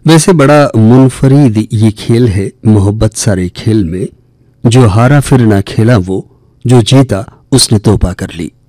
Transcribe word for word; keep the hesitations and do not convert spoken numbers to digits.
वैसे बड़ा मुनफरीद ये खेल है मोहब्बत सारे खेल में, जो हारा फिर ना खेला वो, जो जीता उसने तोबा कर ली।